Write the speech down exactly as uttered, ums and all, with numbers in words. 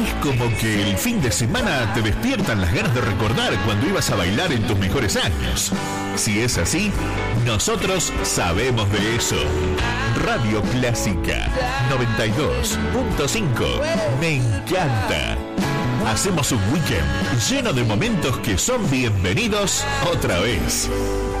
Es como que el fin de semana te despiertan las ganas de recordar cuando ibas a bailar en tus mejores años. Si es así, nosotros sabemos de eso. Radio Clásica noventa y dos punto cinco. Me encanta. Hacemos un weekend lleno de momentos que son bienvenidos otra vez.